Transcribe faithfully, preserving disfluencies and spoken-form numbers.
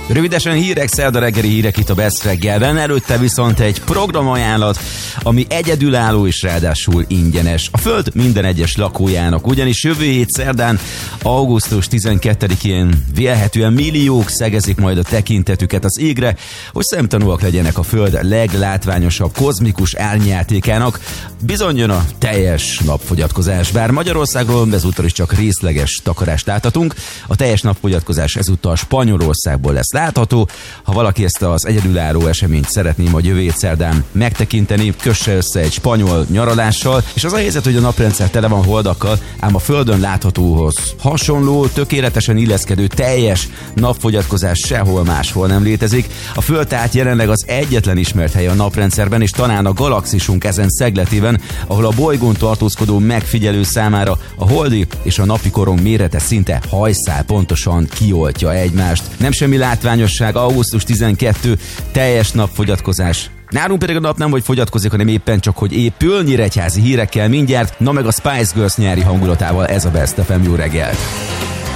Rövidesen hírek, szerda reggeli hírek itt a Best reggelben, előtte viszont egy programajánlat, ami egyedülálló és ráadásul ingyenes. A Föld minden egyes lakójának, ugyanis jövő hét szerdán, augusztus tizenkettedikén vélhetően milliók szegezik majd a tekintetüket az égre, hogy szemtanúak legyenek a Föld leglátványosabb kozmikus árnyjátékának. Bizony jön a teljes napfogyatkozás, bár Magyarországról ezúttal is csak részleges takarást láthatunk. A teljes napfogyatkozás ezúttal Spanyolországból lesz látható. Ha valaki ezt az egyedülálló eseményt szeretné majd jövő hét szerdán megtekinteni, kösse össze egy spanyol nyaralással, és az a helyzet, hogy a naprendszer tele van holdakkal, ám a Földön láthatóhoz hasonló, tökéletesen illeszkedő teljes napfogyatkozás sehol máshol nem létezik. A Föld tehát jelenleg az egyetlen ismert hely a naprendszerben, és talán a galaxisunk ezen szegletében, ahol a bolygón tartózkodó megfigyelő számára a holdi és a napi korong mérete szinte hajszál pontosan kioltja egymást. Nem semmi látványosság, augusztus tizenkettedike, teljes napfogyatkozás. Nálunk pedig a nap nem hogy fogyatkozik, hanem éppen csak, hogy épül. Nyíregyházi hírekkel mindjárt, na meg a Spice Girls nyári hangulatával ez a Best ef em. Jó reggelt!